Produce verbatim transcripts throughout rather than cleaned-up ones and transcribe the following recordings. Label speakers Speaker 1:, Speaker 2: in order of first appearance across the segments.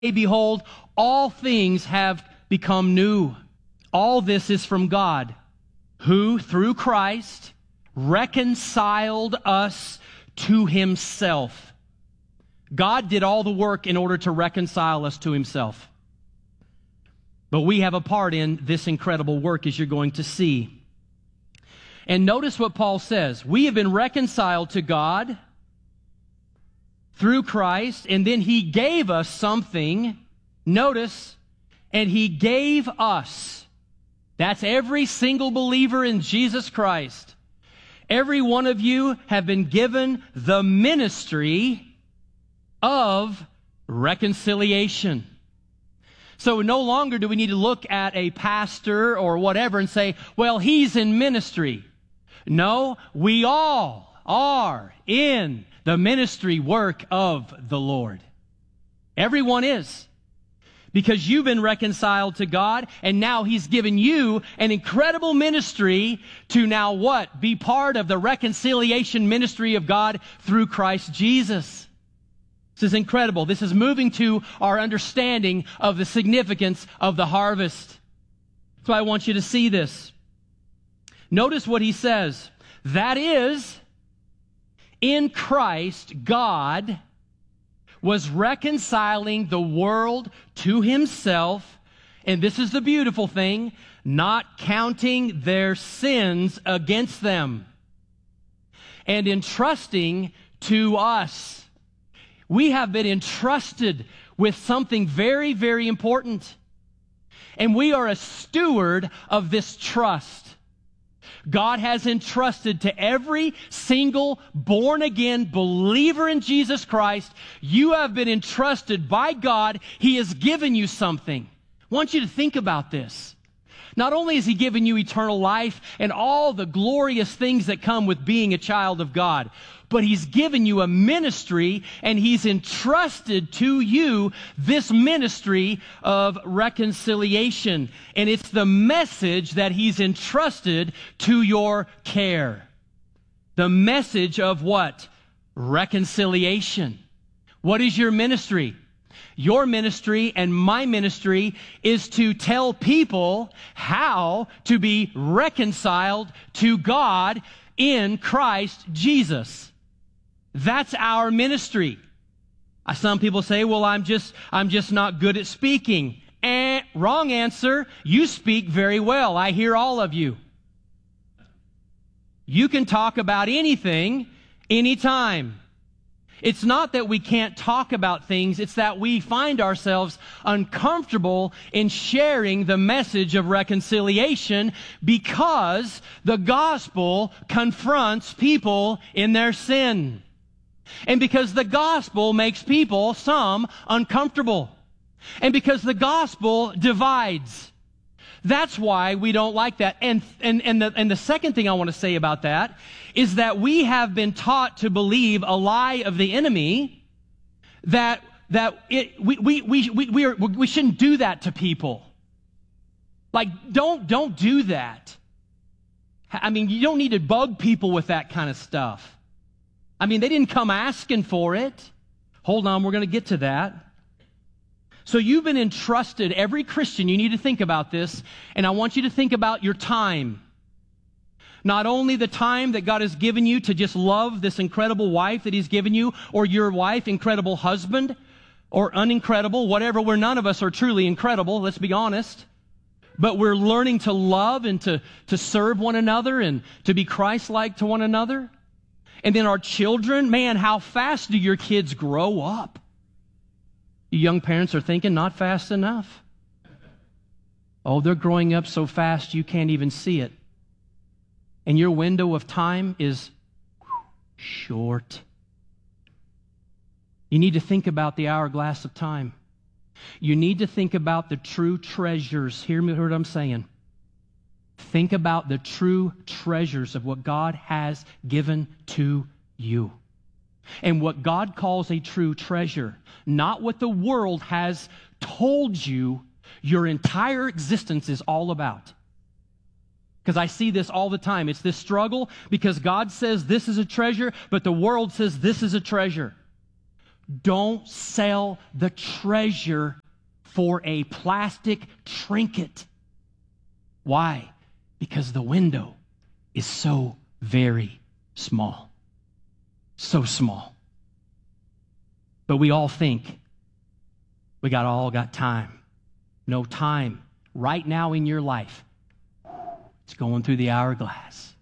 Speaker 1: behold, all things have become new. All this is from God, who through Christ reconciled us to himself. God did all the work in order to reconcile us to himself. But we have a part in this incredible work, as you're going to see. And notice what Paul says. We have been reconciled to God through Christ, and then he gave us something. Notice, and he gave us. That's every single believer in Jesus Christ. Every one of you have been given the ministry of reconciliation. So no longer do we need to look at a pastor or whatever and say, well, he's in ministry. No, we all are in the ministry work of the Lord. Everyone is. Because you've been reconciled to God, and now he's given you an incredible ministry to now what? Be part of the reconciliation ministry of God through Christ Jesus. This is incredible. This is moving to our understanding of the significance of the harvest. So I want you to see this. Notice what he says. That is, in Christ, God was reconciling the world to himself, and this is the beautiful thing, not counting their sins against them, and entrusting to us. We have been entrusted with something very, very important, and we are a steward of this trust. God has entrusted to every single born-again believer in Jesus Christ, you have been entrusted by God. He has given you something. I want you to think about this. Not only has he given you eternal life and all the glorious things that come with being a child of God, but he's given you a ministry, and he's entrusted to you this ministry of reconciliation. And it's the message that he's entrusted to your care. The message of what? Reconciliation. What is your ministry? Your ministry and my ministry is to tell people how to be reconciled to God in Christ Jesus. That's our ministry. Some people say, well, I'm just, I'm just not good at speaking. Eh, wrong answer. You speak very well. I hear all of you. You can talk about anything, anytime. It's not that we can't talk about things, it's that we find ourselves uncomfortable in sharing the message of reconciliation because the gospel confronts people in their sin. And because the gospel makes people, some, uncomfortable. And because the gospel divides. That's why we don't like that. And, and, and, the, and the second thing I want to say about that is that we have been taught to believe a lie of the enemy that, that it, we, we, we, we, we, are, we shouldn't do that to people. Like, don't, don't do that. I mean, you don't need to bug people with that kind of stuff. I mean, they didn't come asking for it. Hold on, we're going to get to that. So you've been entrusted, every Christian, you need to think about this, and I want you to think about your time. Not only the time that God has given you to just love this incredible wife that he's given you, or your wife, incredible husband, or unincredible, whatever, where none of us are truly incredible, let's be honest. But we're learning to love and to, to serve one another and to be Christ-like to one another. And then our children, man, how fast do your kids grow up? You young parents are thinking, not fast enough. Oh, they're growing up so fast you can't even see it. And your window of time is short. You need to think about the hourglass of time. You need to think about the true treasures. Hear me, hear what I'm saying. Think about the true treasures of what God has given to you. And what God calls a true treasure, not what the world has told you your entire existence is all about. Because I see this all the time. It's this struggle because God says this is a treasure, but the world says this is a treasure. Don't sell the treasure for a plastic trinket. Why? Because the window is so very small. So small. But we all think we got all got time. No time. Right now in your life, it's going through the hourglass.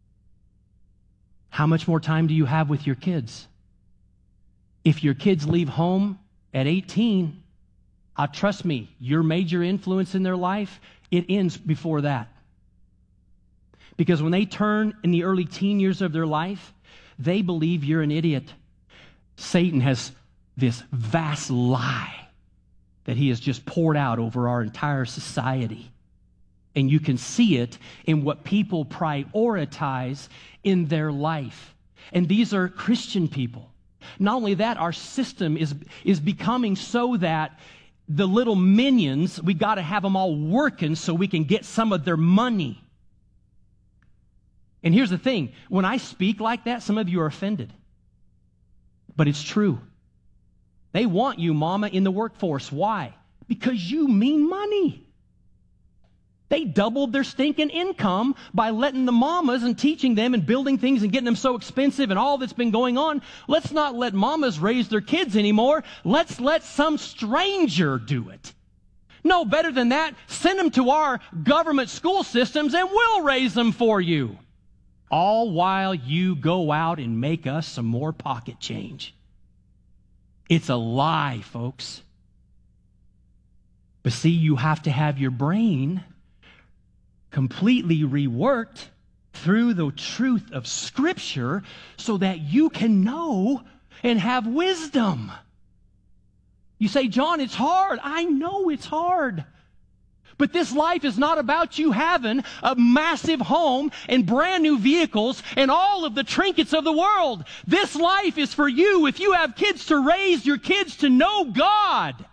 Speaker 1: How much more time do you have with your kids? If your kids leave home at eighteen, uh, trust me, your major influence in their life, it ends before that. Because when they turn in the early teen years of their life, they believe you're an idiot. Satan has this vast lie that he has just poured out over our entire society. And you can see it in what people prioritize in their life. And these are Christian people. Not only that, our system is, is becoming so that the little minions, we got to have them all working so we can get some of their money. And here's the thing. When I speak like that, some of you are offended. But it's true. They want you, mama, in the workforce. Why? Because you mean money. They doubled their stinking income by letting the mamas and teaching them and building things and getting them so expensive and all that's been going on. Let's not let mamas raise their kids anymore. Let's let some stranger do it. No, better than that, send them to our government school systems and we'll raise them for you. All while you go out and make us some more pocket change. It's a lie, folks. But see, you have to have your brain completely reworked through the truth of Scripture so that you can know and have wisdom. You say, John, it's hard. I know it's hard. But this life is not about you having a massive home and brand new vehicles and all of the trinkets of the world. This life is for you, if you have kids, to raise your kids to know God.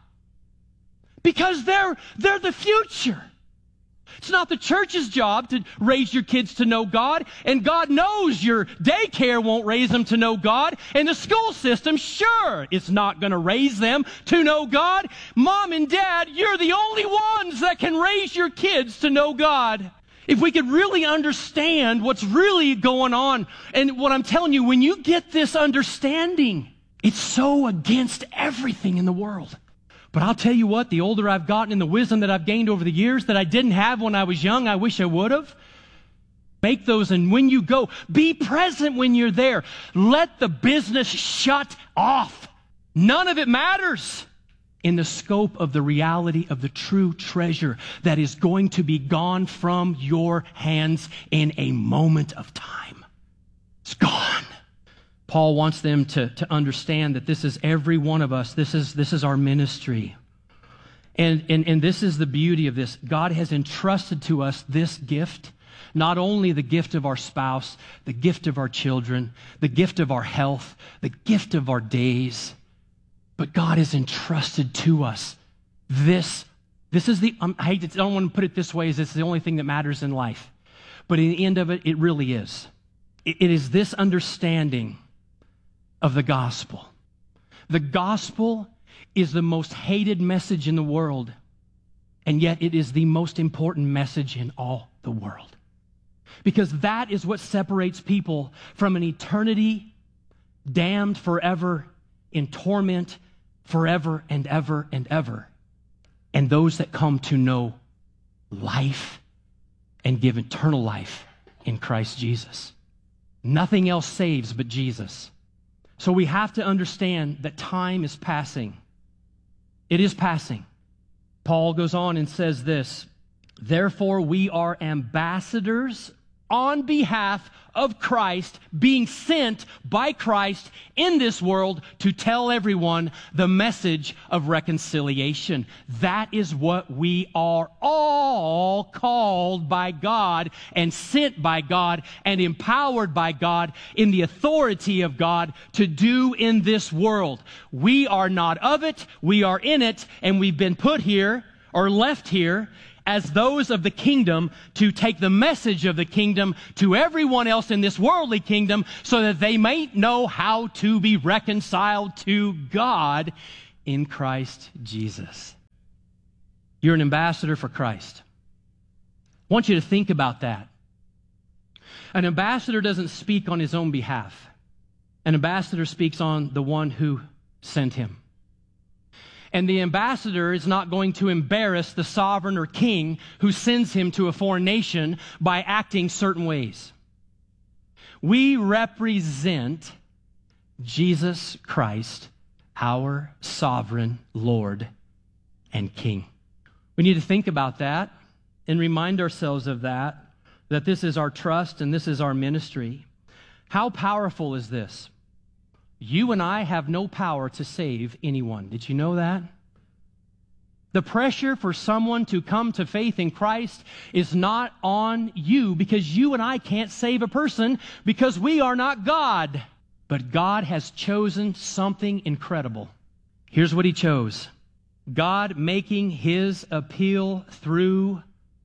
Speaker 1: Because they're, they're the future. It's not the church's job to raise your kids to know God, and God knows your daycare won't raise them to know God, and the school system, sure, it's not going to raise them to know God. Mom and Dad, you're the only ones that can raise your kids to know God. If we could really understand what's really going on, and what I'm telling you, when you get this understanding, it's so against everything in the world. But I'll tell you what, the older I've gotten and the wisdom that I've gained over the years that I didn't have when I was young, I wish I would have. Make those, and when you go, be present when you're there. Let the business shut off. None of it matters in the scope of the reality of the true treasure that is going to be gone from your hands in a moment of time. It's gone. Paul wants them to, to understand that this is every one of us. This is, this is our ministry. And, and, and this is the beauty of this. God has entrusted to us this gift, not only the gift of our spouse, the gift of our children, the gift of our health, the gift of our days, but God has entrusted to us this. This is the, um, I hate to, I don't want to put it this way, as it's the only thing that matters in life. But in the end of it, it really is. It, it is this understanding of the gospel. The gospel is the most hated message in the world, and yet it is the most important message in all the world. Because that is what separates people from an eternity damned forever in torment forever and ever and ever, and those that come to know life and give eternal life in Christ Jesus. Nothing else saves but Jesus. So we have to understand that time is passing. It is passing. Paul goes on and says this, therefore we are ambassadors on behalf of Christ, being sent by Christ in this world to tell everyone the message of reconciliation. That is what we are all called by God and sent by God and empowered by God in the authority of God to do in this world. We are not of it, we are in it, and we've been put here or left here as those of the kingdom to take the message of the kingdom to everyone else in this worldly kingdom so that they may know how to be reconciled to God in Christ Jesus. You're an ambassador for Christ. I want you to think about that. An ambassador doesn't speak on his own behalf. An ambassador speaks on the one who sent him. And the ambassador is not going to embarrass the sovereign or king who sends him to a foreign nation by acting certain ways. We represent Jesus Christ, our sovereign Lord and King. We need to think about that and remind ourselves of that, that this is our trust and this is our ministry. How powerful is this? You and I have no power to save anyone. Did you know that? The pressure for someone to come to faith in Christ is not on you, because you and I can't save a person because we are not God. But God has chosen something incredible. Here's what He chose. God making His appeal through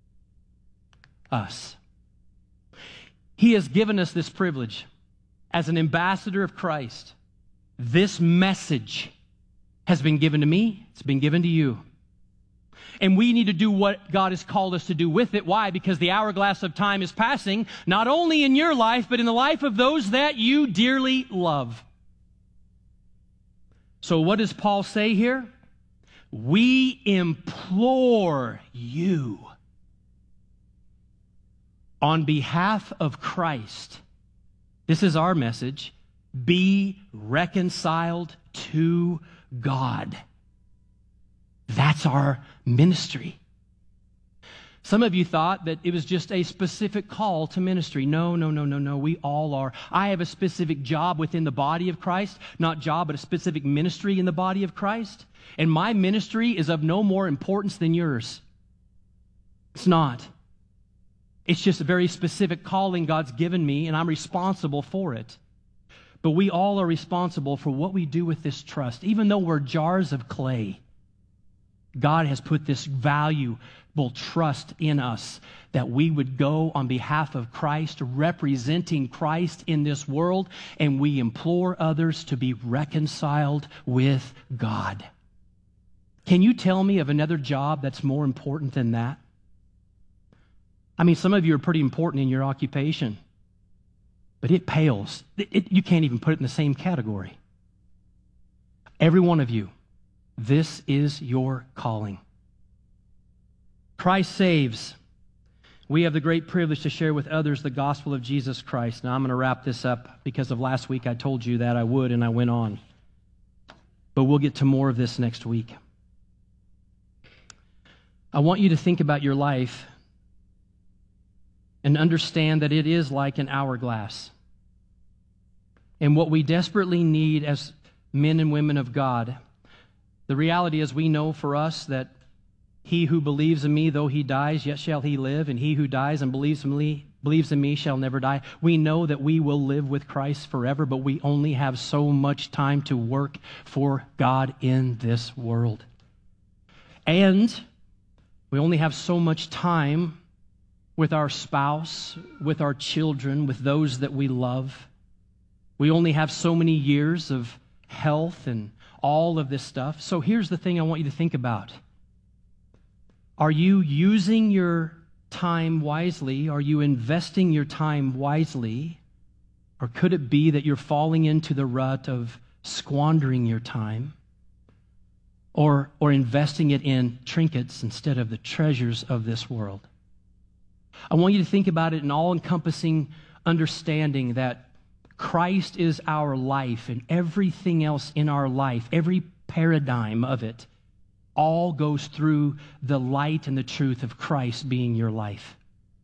Speaker 1: us. He has given us this privilege as an ambassador of Christ. This message has been given to me. It's been given to you. And we need to do what God has called us to do with it. Why? Because the hourglass of time is passing, not only in your life, but in the life of those that you dearly love. So what does Paul say here? We implore you, on behalf of Christ, this is our message, be reconciled to God. That's our ministry. Some of you thought that it was just a specific call to ministry. No, no, no, no, no. We all are. I have a specific job within the body of Christ. Not job, but a specific ministry in the body of Christ. And my ministry is of no more importance than yours. It's not. It's just a very specific calling God's given me, and I'm responsible for it. But we all are responsible for what we do with this trust. Even though we're jars of clay, God has put this valuable trust in us that we would go on behalf of Christ, representing Christ in this world, and we implore others to be reconciled with God. Can you tell me of another job that's more important than that? I mean, some of you are pretty important in your occupation, but it pales. It, it, you can't even put it in the same category. Every one of you, this is your calling. Christ saves. We have the great privilege to share with others the gospel of Jesus Christ. Now, I'm going to wrap this up because of last week I told you that I would, and I went on. But we'll get to more of this next week. I want you to think about your life and understand that it is like an hourglass. And what we desperately need as men and women of God, the reality is we know for us that he who believes in me, though he dies, yet shall he live, and he who dies and believes in me, believes in me shall never die. We know that we will live with Christ forever, but we only have so much time to work for God in this world. And we only have so much time with our spouse, with our children, with those that we love. We only have so many years of health and all of this stuff. So here's the thing I want you to think about. Are you using your time wisely? Are you investing your time wisely? Or could it be that you're falling into the rut of squandering your time? Or, or investing it in trinkets instead of the treasures of this world? I want you to think about it in all-encompassing understanding that Christ is our life, and everything else in our life, every paradigm of it, all goes through the light and the truth of Christ being your life.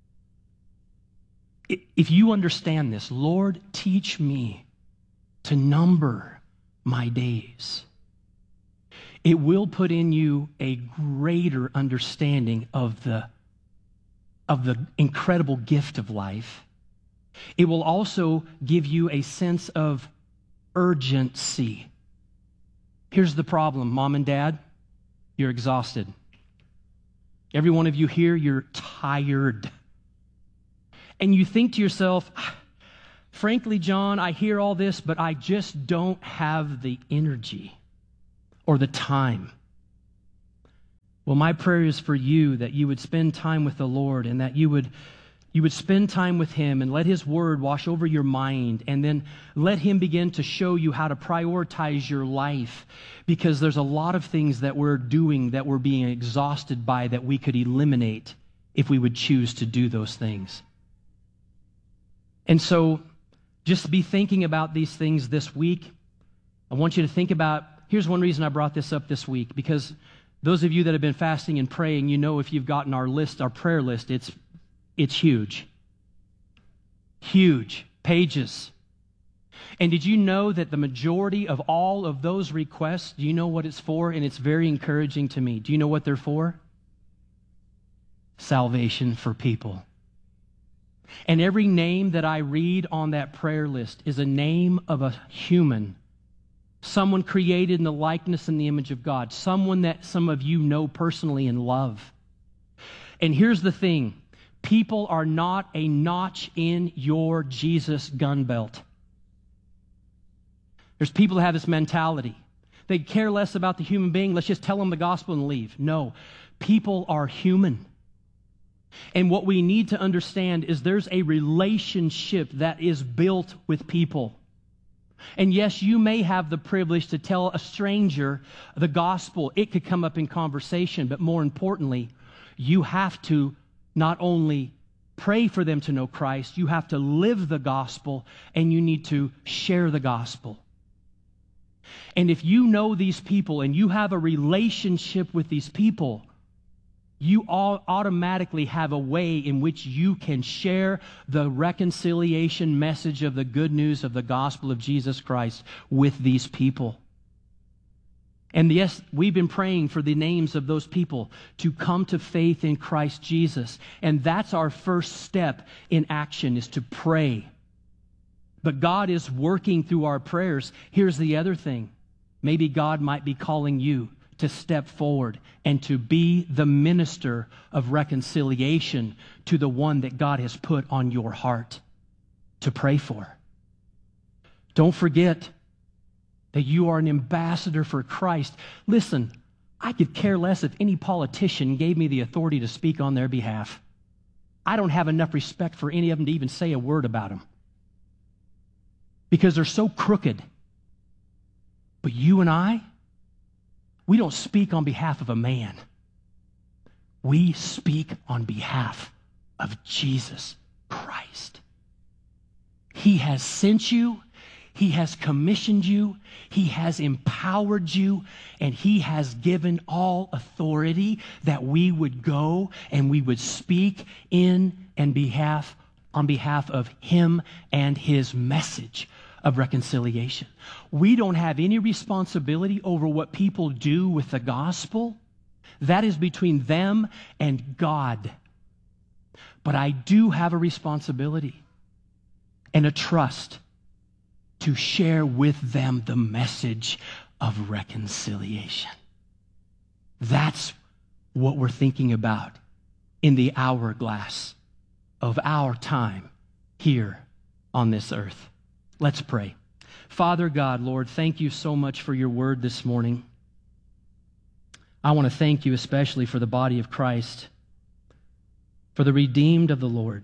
Speaker 1: If you understand this, Lord, teach me to number my days, it will put in you a greater understanding of the, of the incredible gift of life. It will also give you a sense of urgency. Here's the problem, Mom and Dad. You're exhausted. Every one of you here, you're tired. And you think to yourself, frankly, John, I hear all this, but I just don't have the energy or the time. Well, my prayer is for you that you would spend time with the Lord and that you would You would spend time with Him and let His Word wash over your mind, and then let Him begin to show you how to prioritize your life, because there's a lot of things that we're doing that we're being exhausted by that we could eliminate if we would choose to do those things. And so just be thinking about these things this week. I want you to think about, here's one reason I brought this up this week, because those of you that have been fasting and praying, you know if you've gotten our list, our prayer list, it's It's huge. Huge. Pages. And did you know that the majority of all of those requests, do you know what it's for? And it's very encouraging to me. Do you know what they're for? Salvation for people. And every name that I read on that prayer list is a name of a human, someone created in the likeness and the image of God, someone that some of you know personally and love. And here's the thing. People are not a notch in your Jesus gun belt. There's people who have this mentality. They care less about the human being. Let's just tell them the gospel and leave. No, people are human. And what we need to understand is there's a relationship that is built with people. And yes, you may have the privilege to tell a stranger the gospel. It could come up in conversation, but more importantly, you have to not only pray for them to know Christ, you have to live the gospel, and you need to share the gospel. And if you know these people and you have a relationship with these people, you all automatically have a way in which you can share the reconciliation message of the good news of the gospel of Jesus Christ with these people. And yes, we've been praying for the names of those people to come to faith in Christ Jesus. And that's our first step in action, is to pray. But God is working through our prayers. Here's the other thing. Maybe God might be calling you to step forward and to be the minister of reconciliation to the one that God has put on your heart to pray for. Don't forget that you are an ambassador for Christ. Listen, I could care less if any politician gave me the authority to speak on their behalf. I don't have enough respect for any of them to even say a word about them, because they're so crooked. But you and I, we don't speak on behalf of a man. We speak on behalf of Jesus Christ. He has sent you. He has commissioned you, He has empowered you, and He has given all authority that we would go and we would speak in and behalf, on behalf of Him and His message of reconciliation. We don't have any responsibility over what people do with the gospel. That is between them and God. But I do have a responsibility and a trust to share with them the message of reconciliation. That's what we're thinking about in the hourglass of our time here on this earth. Let's pray. Father God, Lord, thank you so much for your word this morning. I want to thank you especially for the body of Christ, for the redeemed of the Lord.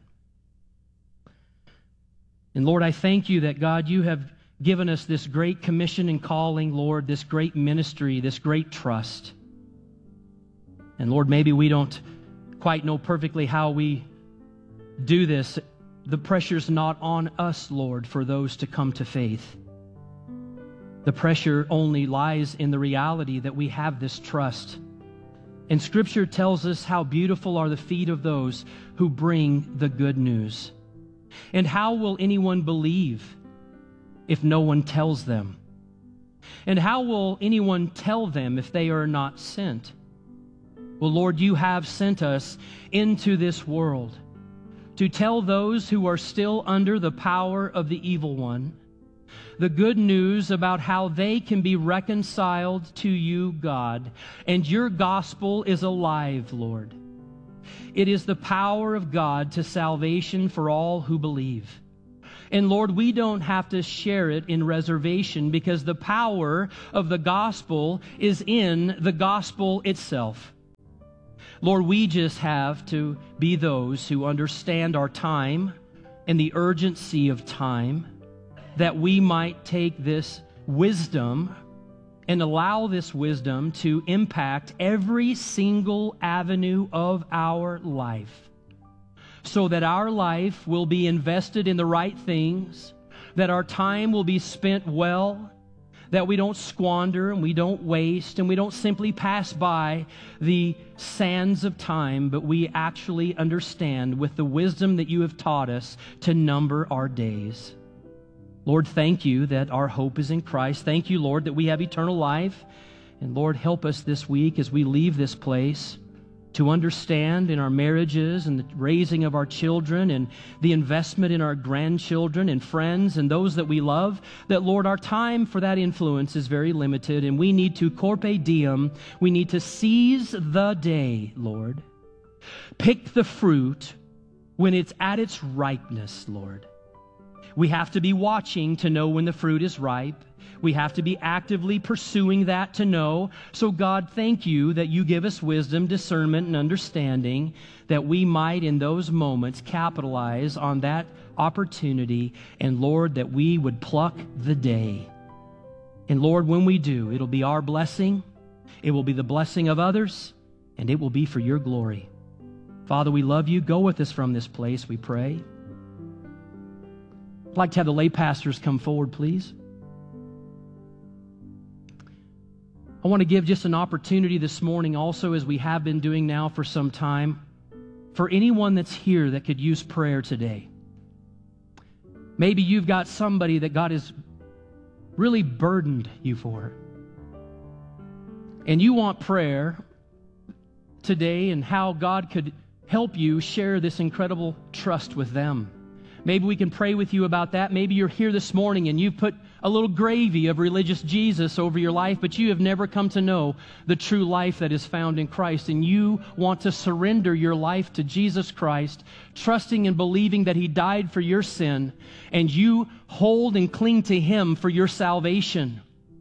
Speaker 1: And Lord, I thank you that, God, you have given us this great commission and calling, Lord, this great ministry, this great trust. And Lord, maybe we don't quite know perfectly how we do this. The pressure's not on us, Lord, for those to come to faith. The pressure only lies in the reality that we have this trust. And Scripture tells us how beautiful are the feet of those who bring the good news. And how will anyone believe if no one tells them? And how will anyone tell them if they are not sent? Well, Lord, you have sent us into this world to tell those who are still under the power of the evil one the good news about how they can be reconciled to you, God. And your gospel is alive, Lord. It is the power of God to salvation for all who believe. And Lord, we don't have to share it in reservation because the power of the gospel is in the gospel itself. Lord, we just have to be those who understand our time and the urgency of time, that we might take this wisdom and allow this wisdom to impact every single avenue of our life, so that our life will be invested in the right things, that our time will be spent well, that we don't squander and we don't waste and we don't simply pass by the sands of time, but we actually understand with the wisdom that you have taught us to number our days. Lord, thank you that our hope is in Christ. Thank you, Lord, that we have eternal life. And Lord, help us this week as we leave this place to understand in our marriages and the raising of our children and the investment in our grandchildren and friends and those that we love, that, Lord, our time for that influence is very limited, and we need to carpe diem. We need to seize the day, Lord. Pick the fruit when it's at its ripeness, Lord. We have to be watching to know when the fruit is ripe. We have to be actively pursuing that to know. So God, thank you that you give us wisdom, discernment, and understanding, that we might in those moments capitalize on that opportunity. And Lord, that we would pluck the day. And Lord, when we do, it'll be our blessing. It will be the blessing of others, and it will be for your glory. Father, we love you. Go with us from this place, we pray. I'd like to have the lay pastors come forward, please. I want to give just an opportunity this morning also, as we have been doing now for some time, for anyone that's here that could use prayer today. Maybe you've got somebody that God has really burdened you for, and you want prayer today and how God could help you share this incredible trust with them. Maybe we can pray with you about that. Maybe you're here this morning and you've put a little gravy of religious Jesus over your life, but you have never come to know the true life that is found in Christ, and you want to surrender your life to Jesus Christ, trusting and believing that He died for your sin, and you hold and cling to Him for your salvation.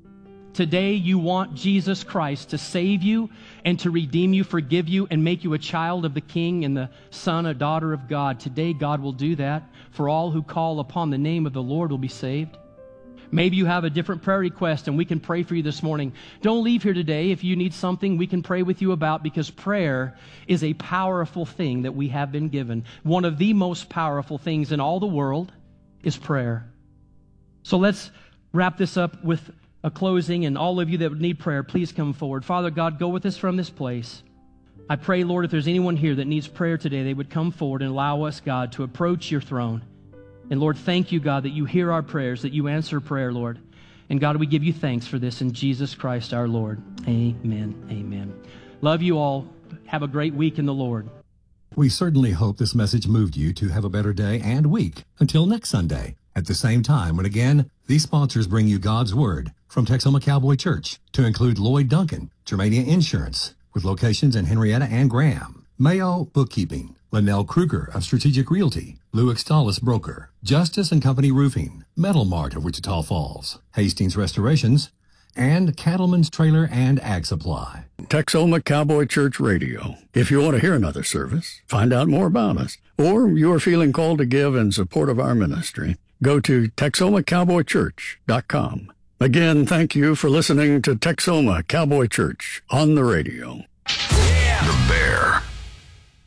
Speaker 1: Today, you want Jesus Christ to save you and to redeem you, forgive you, and make you a child of the King and the son, a daughter of God. Today, God will do that. For all who call upon the name of the Lord will be saved. Maybe you have a different prayer request, and we can pray for you this morning. Don't leave here today. If you need something, we can pray with you about, because prayer is a powerful thing that we have been given. One of the most powerful things in all the world is prayer. So let's wrap this up with a closing, and all of you that would need prayer, please come forward. Father God, go with us from this place. I pray, Lord, if there's anyone here that needs prayer today, they would come forward and allow us, God, to approach your throne. And Lord, thank you, God, that you hear our prayers, that you answer prayer, Lord. And God, we give you thanks for this in Jesus Christ our Lord. Amen. Amen. Love you all. Have a great week in the Lord.
Speaker 2: We certainly hope this message moved you to have a better day and week. Until next Sunday, at the same time, when again, these sponsors bring you God's Word from Texoma Cowboy Church, to include Lloyd Duncan, Germania Insurance, with locations in Henrietta and Graham, Mayo Bookkeeping, Linnell Kruger of Strategic Realty, Lou Extalis Broker, Justice and Company Roofing, Metal Mart of Wichita Falls, Hastings Restorations, and Cattleman's Trailer and Ag Supply.
Speaker 3: Texoma Cowboy Church Radio. If you want to hear another service, find out more about us, or you are feeling called to give in support of our ministry, go to Texoma Cowboy Church dot com. Again, thank you for listening to Texoma Cowboy Church on the radio.